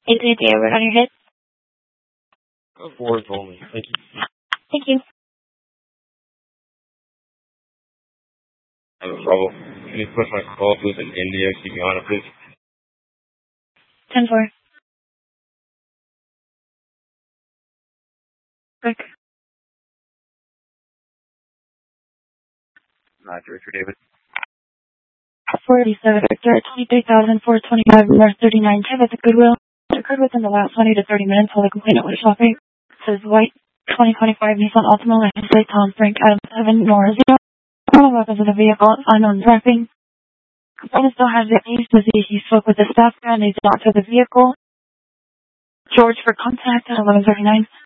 833 over on your head. Go forward only. Thank you. Thank you. I have a problem. Can you push my call booth in India? Keep me on it, please. 10-4. Quick. Richard David. 47 Victor, 23,425 North 39 Tab at the Goodwill. Occurred within the last 20 to 30 minutes while the complainant was shopping. Says white 2025 Nissan Altima license plate Tom Frank Adam 7 Nora 0. All weapons of the vehicle unknown driving. Complainant still has the case to see he spoke with the staff guy and they did not tow the vehicle. George for contact at 11:39.